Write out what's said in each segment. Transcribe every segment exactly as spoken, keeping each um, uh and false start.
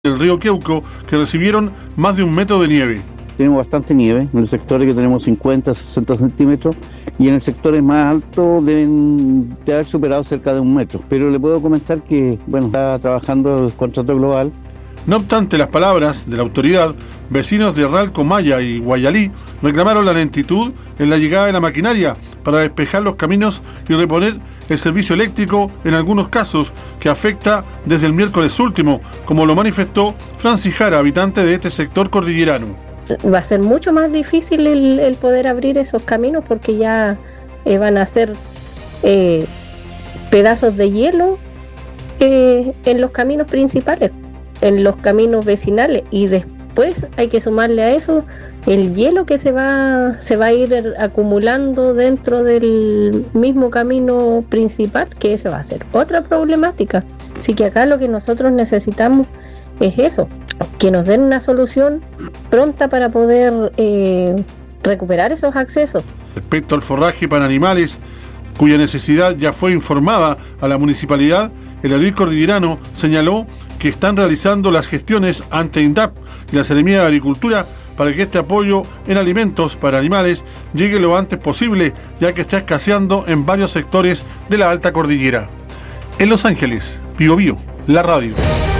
el río Queuco, que recibieron más de un metro de nieve. Tenemos bastante nieve, en el sector que tenemos cincuenta, sesenta centímetros, y en el sector más alto deben de haber superado cerca de un metro. Pero le puedo comentar que, bueno, está trabajando el contrato global. No obstante las palabras de la autoridad, vecinos de Ralco Maya y Guayalí reclamaron la lentitud en la llegada de la maquinaria para despejar los caminos y reponer el servicio eléctrico en algunos casos, que afecta desde el miércoles último, como lo manifestó Francis Jara, habitante de este sector cordillerano. Va a ser mucho más difícil el, el poder abrir esos caminos porque ya eh, van a ser eh, pedazos de hielo eh, en los caminos principales, en los caminos vecinales, y después hay que sumarle a eso el hielo que se va se va a ir acumulando dentro del mismo camino principal, que esa va a ser otra problemática. Así que acá lo que nosotros necesitamos es eso, que nos den una solución pronta para poder eh, recuperar esos accesos. Respecto al forraje para animales, cuya necesidad ya fue informada a la municipalidad, el edil cordillerano señaló que están realizando las gestiones ante INDAP y la Seremía de Agricultura para que este apoyo en alimentos para animales llegue lo antes posible, ya que está escaseando en varios sectores de la alta cordillera. En Los Ángeles, Bio Bio, la radio.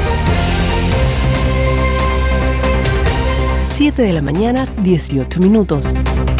siete de la mañana, dieciocho minutos.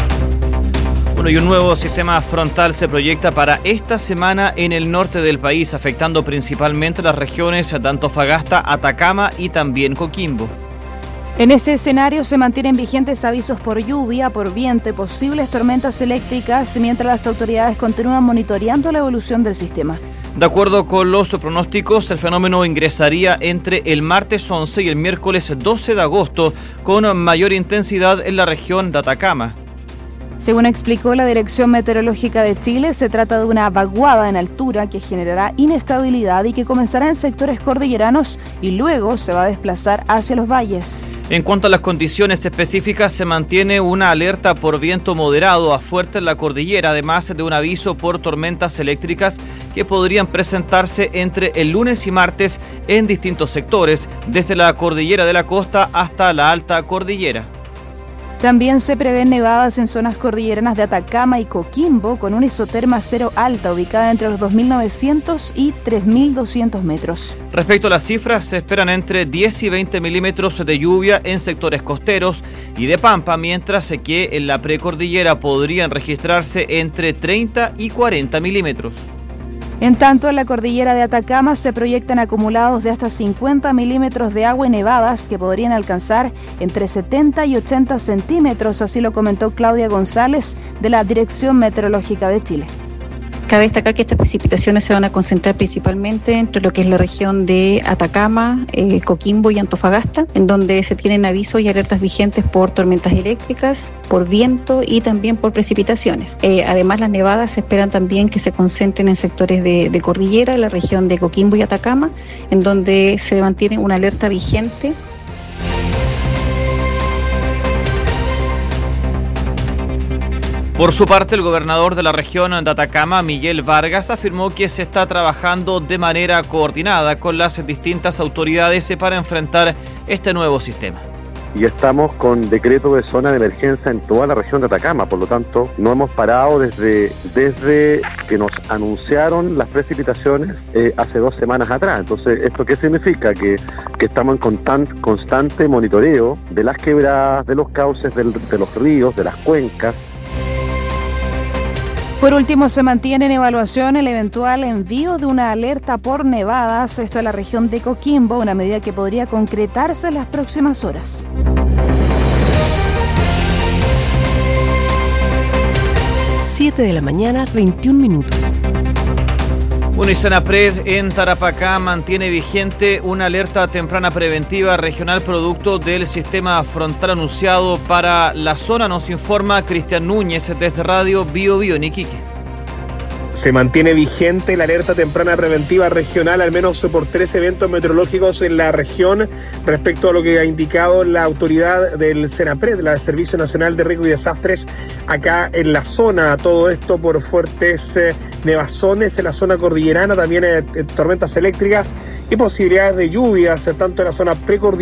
Bueno, y un nuevo sistema frontal se proyecta para esta semana en el norte del país, afectando principalmente las regiones de Antofagasta, Atacama y también Coquimbo. En ese escenario se mantienen vigentes avisos por lluvia, por viento y posibles tormentas eléctricas, mientras las autoridades continúan monitoreando la evolución del sistema. De acuerdo con los pronósticos, el fenómeno ingresaría entre el martes once y el miércoles doce de agosto, con mayor intensidad en la región de Atacama. Según explicó la Dirección Meteorológica de Chile, se trata de una vaguada en altura que generará inestabilidad y que comenzará en sectores cordilleranos y luego se va a desplazar hacia los valles. En cuanto a las condiciones específicas, se mantiene una alerta por viento moderado a fuerte en la cordillera, además de un aviso por tormentas eléctricas que podrían presentarse entre el lunes y martes en distintos sectores, desde la cordillera de la costa hasta la alta cordillera. También se prevén nevadas en zonas cordilleranas de Atacama y Coquimbo, con una isoterma cero alta ubicada entre los dos mil novecientos y tres mil doscientos metros. Respecto a las cifras, se esperan entre diez y veinte milímetros de lluvia en sectores costeros y de pampa, mientras que en la precordillera podrían registrarse entre treinta y cuarenta milímetros. En tanto, en la cordillera de Atacama se proyectan acumulados de hasta cincuenta milímetros de agua y nevadas que podrían alcanzar entre setenta y ochenta centímetros, así lo comentó Claudia González de la Dirección Meteorológica de Chile. Cabe destacar que estas precipitaciones se van a concentrar principalmente entre lo que es la región de Atacama, eh, Coquimbo y Antofagasta, en donde se tienen avisos y alertas vigentes por tormentas eléctricas, por viento y también por precipitaciones. Eh, además, las nevadas se esperan también que se concentren en sectores de, de cordillera, en la región de Coquimbo y Atacama, en donde se mantiene una alerta vigente. Por su parte, el gobernador de la región de Atacama, Miguel Vargas, afirmó que se está trabajando de manera coordinada con las distintas autoridades para enfrentar este nuevo sistema. Y estamos con decreto de zona de emergencia en toda la región de Atacama, por lo tanto no hemos parado desde, desde que nos anunciaron las precipitaciones eh, hace dos semanas atrás. Entonces, ¿esto qué significa? Que, que estamos en constant, constante monitoreo de las quebradas, de los cauces del, de los ríos, de las cuencas. Por último, se mantiene en evaluación el eventual envío de una alerta por nevadas, esto en la región de Coquimbo, una medida que podría concretarse en las próximas horas. siete de la mañana, veintiún minutos. Bueno, y Senapred en Tarapacá mantiene vigente una alerta temprana preventiva regional producto del sistema frontal anunciado para la zona, nos informa Cristian Núñez desde Radio Bio Bio en Iquique. Se mantiene vigente la alerta temprana preventiva regional, al menos por tres eventos meteorológicos en la región, respecto a lo que ha indicado la autoridad del SENAPRED, del Servicio Nacional de Riesgo y Desastres, acá en la zona. Todo esto por fuertes eh, nevazones en la zona cordillerana, también eh, tormentas eléctricas y posibilidades de lluvias, eh, tanto en la zona precordillerana